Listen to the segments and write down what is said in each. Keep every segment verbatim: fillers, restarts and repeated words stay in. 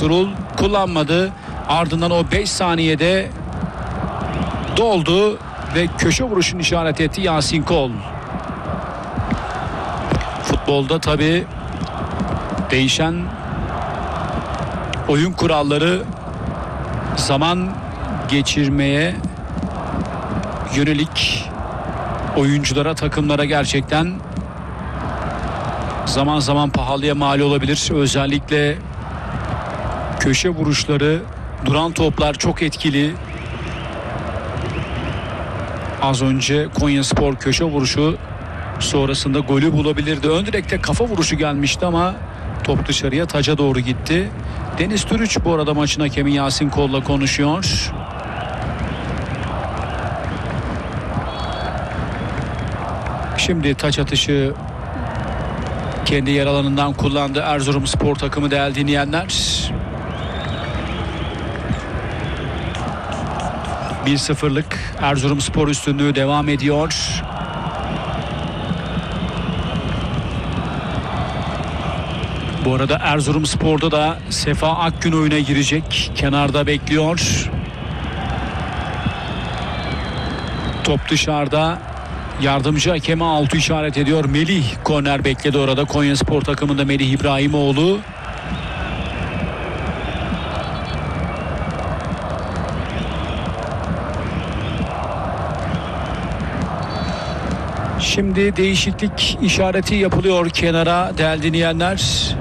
Ertuğrul kullanmadı. Ardından o beş saniyede doldu ve köşe vuruşunu işaret etti Yasin Kol. Futbolda tabii değişen oyun kuralları zaman geçirmeye yönelik oyunculara, takımlara gerçekten zaman zaman pahalıya mal olabilir. Özellikle köşe vuruşları, duran toplar çok etkili. Az önce Konyaspor köşe vuruşu sonrasında golü bulabilirdi. Ön direkte kafa vuruşu gelmişti ama top dışarıya, taca doğru gitti. Deniz Türüç bu arada maçın hakemi Yasin Kol'la konuşuyor. Şimdi taç atışı kendi yer alanından kullandı Erzurumspor takımı değerli dinleyenler. bir sıfırlık Erzurumspor üstünlüğü devam ediyor. Bu arada Erzurumspor'da da Sefa Akgün oyuna girecek. Kenarda bekliyor. Top dışarıda. Yardımcı hakeme altı işaret ediyor. Melih korner bekledi orada. Konyaspor takımında Melih İbrahimoğlu. Şimdi değişiklik işareti yapılıyor kenara değerli dinleyenler.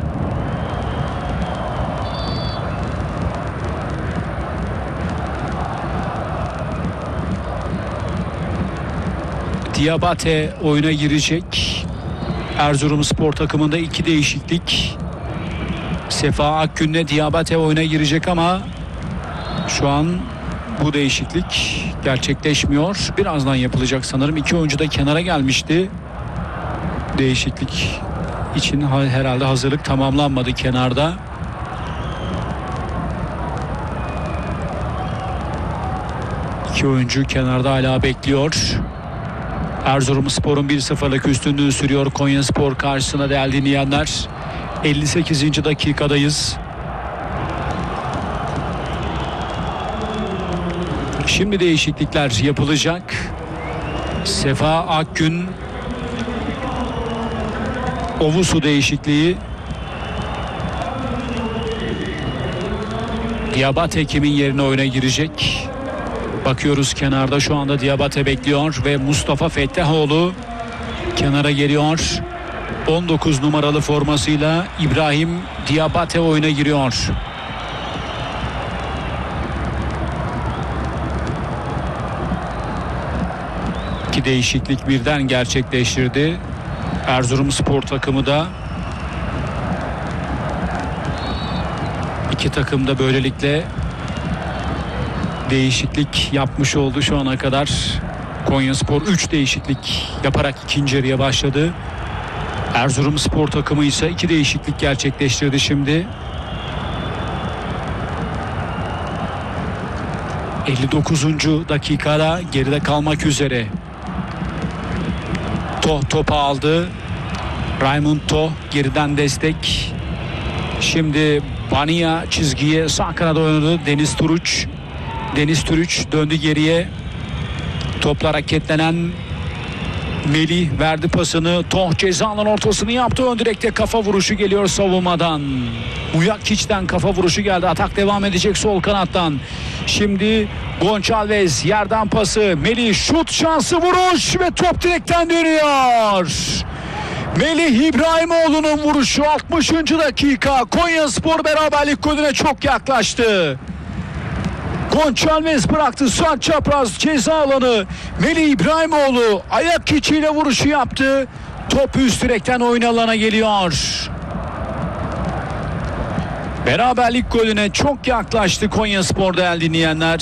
Diabate oyuna girecek. Erzurumspor takımında iki değişiklik. Sefa Akgün'le Diabate oyuna girecek ama şu an bu değişiklik gerçekleşmiyor. Birazdan yapılacak sanırım. İki oyuncu da kenara gelmişti. Değişiklik için herhalde hazırlık tamamlanmadı kenarda. İki oyuncu kenarda hala bekliyor. Erzurumspor'un bir sıfırlık üstünlüğü sürüyor Konyaspor karşısına değerli dinleyenler. elli sekizinci dakikadayız. Şimdi değişiklikler yapılacak. Sefa Akgün Ovusu değişikliği. Diabate kimin yerine oyuna girecek? Bakıyoruz kenarda şu anda Diabate bekliyor ve Mustafa Fettahoğlu kenara geliyor. on dokuz numaralı formasıyla İbrahim Diabate oyuna giriyor. İki değişiklik birden gerçekleştirdi Erzurumspor takımı da. İki takım da böylelikle değişiklik yapmış oldu şu ana kadar. Konyaspor üç değişiklik yaparak ikinci yarıya başladı. Erzurumspor takımı ise iki değişiklik gerçekleştirdi şimdi. elli dokuzuncu dakikada geride kalmak üzere. Toh topu aldı. Raymond Toh geriden destek. Şimdi Bania çizgiye sağ kanada oynadı. Deniz Türüç. Deniz Türüç döndü geriye. Topla hareketlenen Melih verdi pasını. Toh ceza alan ortasını yaptı. Ön direkte kafa vuruşu geliyor savunmadan. Uyakiç'ten kafa vuruşu geldi. Atak devam edecek sol kanattan. Şimdi Gonçalves yerden pası. Melih şut şansı, vuruş ve top direkten dönüyor. Melih İbrahimoğlu'nun vuruşu altmışıncı dakika. Konyaspor beraberlik golüne çok yaklaştı. Gonçalves bıraktı sağ çapraz ceza alanı. Melih İbrahimoğlu ayak içiyle vuruşu yaptı. Top üst direkten oyun alana geliyor. Beraberlik golüne çok yaklaştı Konyaspor değerli dinleyenler.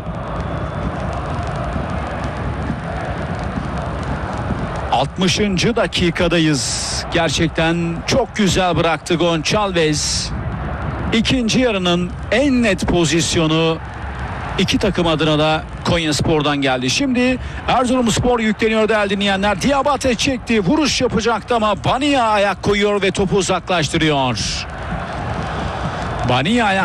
altmışıncı dakikadayız. Gerçekten çok güzel bıraktı Gonçalves. İkinci yarının en net pozisyonu iki takım adına da Konyaspor'dan geldi. Şimdi Erzurumspor yükleniyor değerli dinleyenler. Diabate çekti, vuruş yapacaktı ama Bania ayak koyuyor ve topu uzaklaştırıyor. Bania ayak